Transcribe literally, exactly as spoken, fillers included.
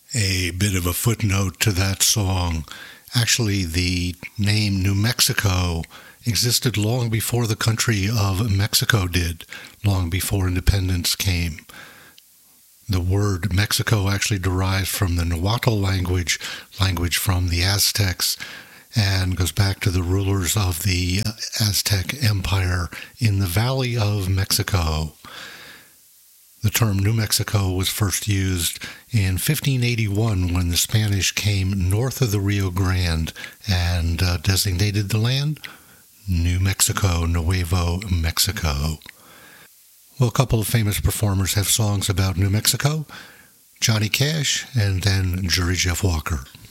A bit of a footnote to that song. Actually, the name New Mexico existed long before the country of Mexico did, long before independence came. The word Mexico actually derives from the Nahuatl language, language from the Aztecs, and goes back to the rulers of the Aztec Empire in the Valley of Mexico. The term New Mexico was first used in fifteen eighty-one when the Spanish came north of the Rio Grande and uh, designated the land New Mexico, Nuevo Mexico. Well, a couple of famous performers have songs about New Mexico, Johnny Cash and then Jerry Jeff Walker.